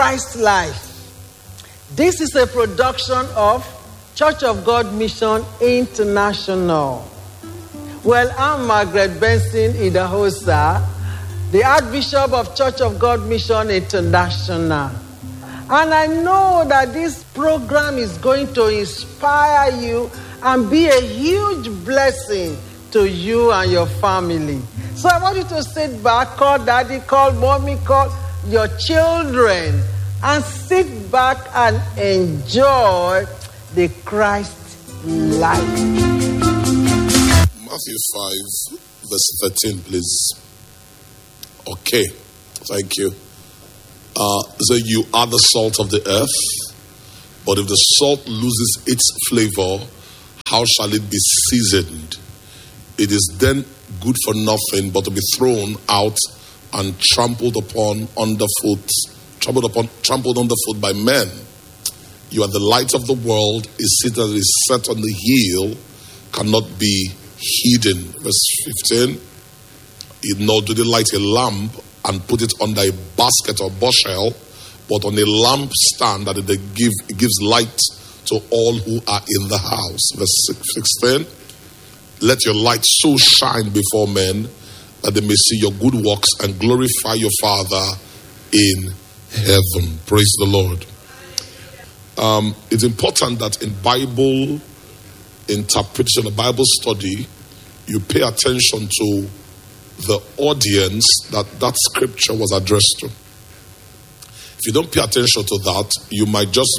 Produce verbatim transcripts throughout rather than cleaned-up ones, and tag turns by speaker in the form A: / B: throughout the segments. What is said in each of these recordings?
A: Christ-like. This is a production of Church of God Mission International. Well, I'm Margaret Benson Idahosa, the Archbishop of Church of God Mission International. And I know that this program is going to inspire you and be a huge blessing to you and your family. So I want you to sit back, call daddy, call mommy, call your children, and sit back and enjoy the Christ life.
B: Matthew five, verse thirteen, please. Okay, thank you. Uh, so you are the salt of the earth, but if the salt loses its flavor, how shall it be seasoned? It is then good for nothing but to be thrown out and trampled upon underfoot, trampled upon, trampled underfoot by men. You are the light of the world. A city that is set on the hill cannot be hidden. Verse fifteen. Nor do they light a lamp and put it under a basket or bushel, but on a lampstand that it give it gives light to all who are in the house. Verse sixteen. Let your light so shine before men that they may see your good works and glorify your Father in heaven. Praise the Lord. Um, it's important that in Bible interpretation, a Bible study, you pay attention to the audience that that scripture was addressed to. If you don't pay attention to that, you might just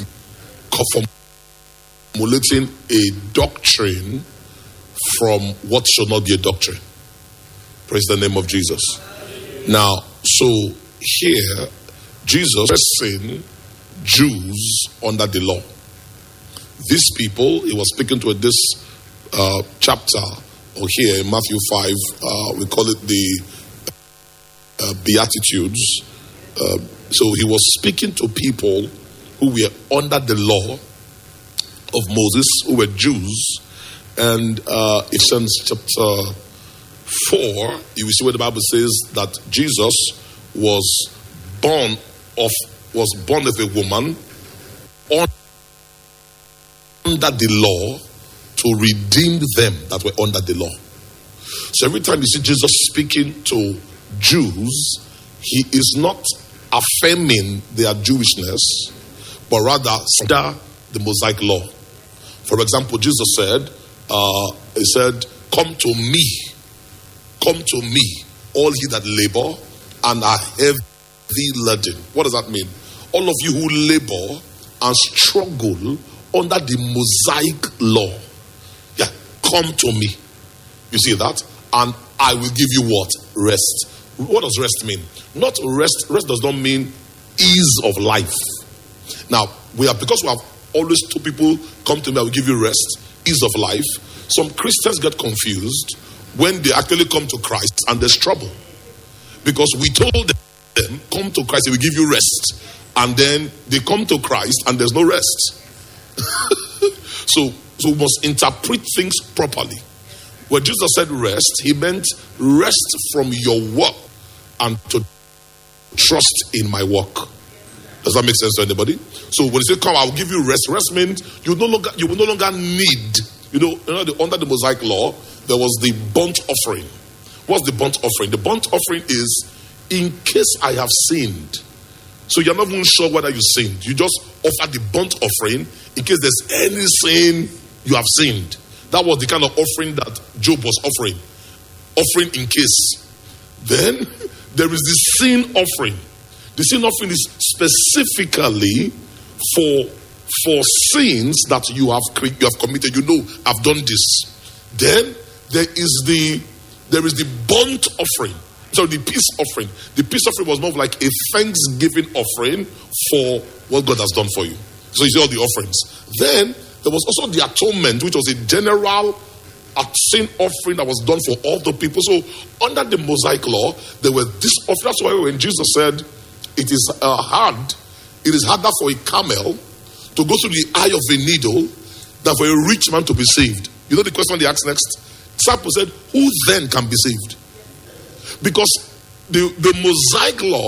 B: formulating a doctrine from what should not be a doctrine. Praise the name of Jesus. Now, so here, Jesus addressing Jews under the law. These people, he was speaking to this uh, chapter, or here in Matthew five, uh, we call it the uh, Beatitudes. Uh, so he was speaking to people who were under the law of Moses, who were Jews. And uh, Ephesians chapter four, you will see where the Bible says that Jesus was born of was born of a woman under the law to redeem them that were under the law. So every time you see Jesus speaking to Jews, he is not affirming their Jewishness, but rather under the Mosaic law. For example, Jesus said, uh, he said, come to me, come to me, all ye that labor and are heavy laden. What does that mean? All of you who labor and struggle under the Mosaic law, yeah, come to me. You see that? And I will give you what? Rest. What does rest mean? Not rest. Rest does not mean ease of life. Now, we are, because we have always told people, come to me, I will give you rest, ease of life. Some Christians get confused when they actually come to Christ and there's trouble. Because we told them, come to Christ, he will give you rest. And then they come to Christ and there's no rest. so, so we must interpret things properly. When Jesus said rest, he meant rest from your work and to trust in my work. Does that make sense to anybody? So when he said, come, I'll give you rest. Rest means you no longer you will no longer need. You know, you know the, under the Mosaic law, there was the burnt offering. What's the burnt offering? The burnt offering is in case I have sinned. So you're not even sure whether you sinned. You just offer the burnt offering in case there's any sin you have sinned. That was the kind of offering that Job was offering. Offering in case. Then there is the sin offering. The sin offering is specifically for, for sins that you have you have committed. You know, I've done this. Then there is the there is the burnt offering. So the peace offering. The peace offering was more like a thanksgiving offering for what God has done for you. So you see all the offerings. Then there was also the atonement, which was a general sin offering that was done for all the people. So under the Mosaic law, there were this offering. That's why when Jesus said, it is uh, hard, it is harder for a camel to go through the eye of a needle than for a rich man to be saved. You know the question they asked next? Disciples said, who then can be saved? Because the, the Mosaic law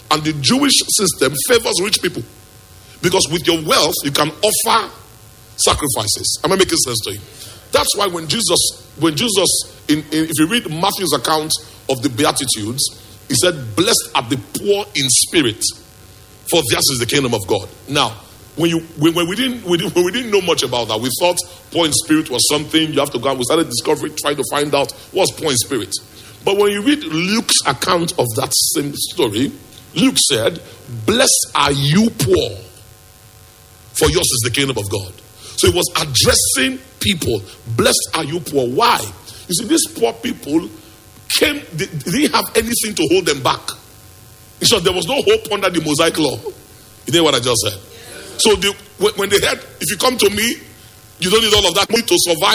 B: And the Jewish system favors rich people. Because with your wealth, you can offer sacrifices. Am I making sense to you? That's why when Jesus, when Jesus, in, in, if you read Matthew's account of the Beatitudes, he said, blessed are the poor in spirit, for theirs is the kingdom of God. Now, when you when, when we didn't we didn't, when we didn't know much about that, we thought poor in spirit was something you have to go and we started discovering, trying to find out what's poor in spirit. But when you read Luke's account of that same story, Luke said, blessed are you poor, for yours is the kingdom of God. So he was addressing people. Blessed are you poor. Why? You see, these poor people came, they, they didn't have anything to hold them back. In short, there was no hope under the Mosaic law. You know what I just said? So the, when they heard, if you come to me, you don't need all of that money to survive.